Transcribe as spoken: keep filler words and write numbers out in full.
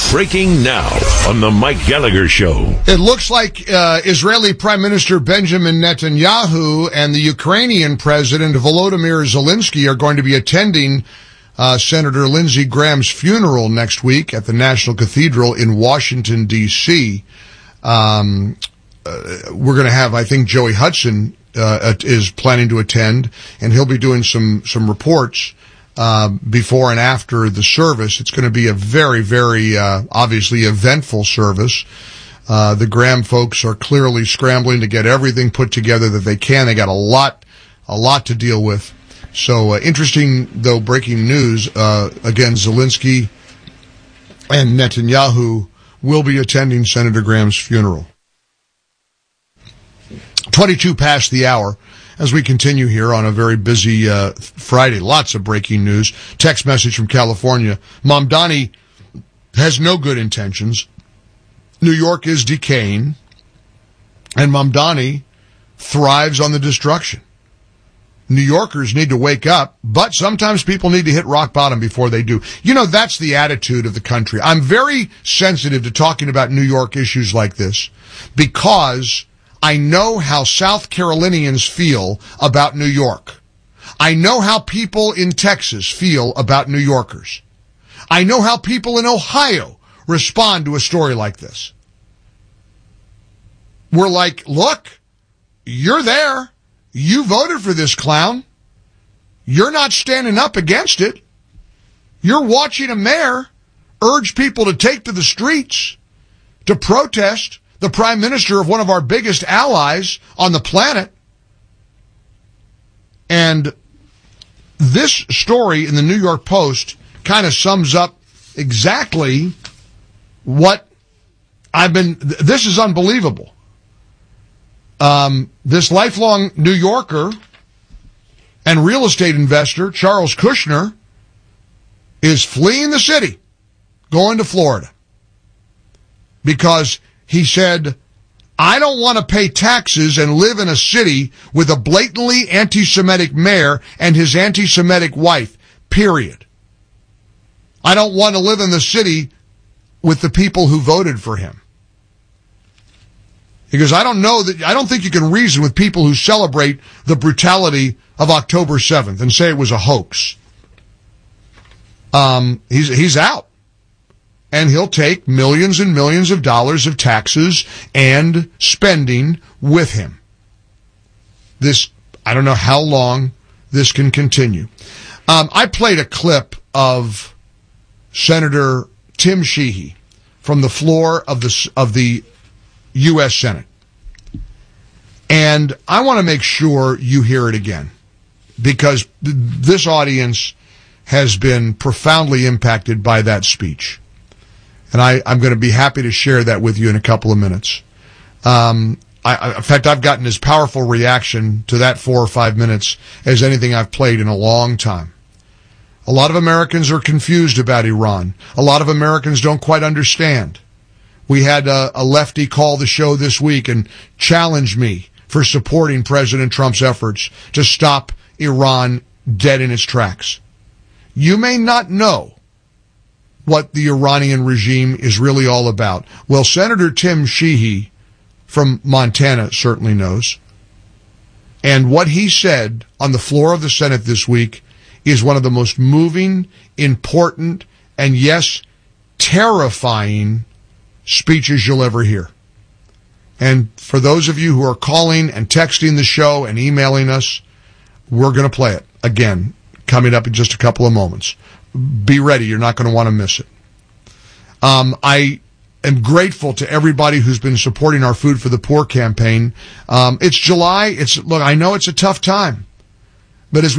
Breaking now on the Mike Gallagher Show. It looks like uh, Israeli Prime Minister Benjamin Netanyahu and the Ukrainian President Volodymyr Zelensky are going to be attending uh, Senator Lindsey Graham's funeral next week at the National Cathedral in Washington, D C Um, uh, we're going to have, I think, Joey Hudson uh, is planning to attend, and he'll be doing some, some reports Uh, before and after the service. It's going to be a very, very, uh, obviously eventful service. Uh, the Graham folks are clearly scrambling to get everything put together that they can. They got a lot, a lot to deal with. So, uh, interesting, though, breaking news. Uh, again, Zelensky and Netanyahu will be attending Senator Graham's funeral. twenty-two past the hour. As we continue here on a very busy uh, Friday, lots of breaking news. Text message from California. Mamdani has no good intentions. New York is decaying, and Mamdani thrives on the destruction. New Yorkers need to wake up, but sometimes people need to hit rock bottom before they do. You know, that's the attitude of the country. I'm very sensitive to talking about New York issues like this because I know how South Carolinians feel about New York. I know how people in Texas feel about New Yorkers. I know how people in Ohio respond to a story like this. We're like, look, you're there. You voted for this clown. You're not standing up against it. You're watching a mayor urge people to take to the streets to protest the prime minister of one of our biggest allies on the planet. And this story in the New York Post kind of sums up exactly what I've been, this is unbelievable. Um, this lifelong New Yorker and real estate investor, Charles Kushner, is fleeing the city, going to Florida, because he said, I don't want to pay taxes and live in a city with a blatantly anti-Semitic mayor and his anti-Semitic wife, period. I don't want to live in the city with the people who voted for him. He goes, I don't know that, I don't think you can reason with people who celebrate the brutality of October seventh and say it was a hoax. Um, he's, he's out. And he'll take millions and millions of dollars of taxes and spending with him. This, I don't know how long this can continue. Um, I played a clip of Senator Tim Sheehy from the floor of the, of the U S Senate. And I want to make sure you hear it again, because th- this audience has been profoundly impacted by that speech. And I, I'm going to be happy to share that with you in a couple of minutes. Um, I, I, in fact, I've gotten as powerful reaction to that four or five minutes as anything I've played in a long time. A lot of Americans are confused about Iran. A lot of Americans don't quite understand. We had a, a lefty call the show this week and challenge me for supporting President Trump's efforts to stop Iran dead in its tracks. You may not know what the Iranian regime is really all about. Well, Senator Tim Sheehy from Montana certainly knows. And what he said on the floor of the Senate this week is one of the most moving, important, and yes, terrifying speeches you'll ever hear. And for those of you who are calling and texting the show and emailing us, we're going to play it again, coming up in just a couple of moments. Be ready. You're not going to want to miss it. Um, I am grateful to everybody who's been supporting our Food for the Poor campaign. Um, it's July. It's, look, I know it's a tough time, but as we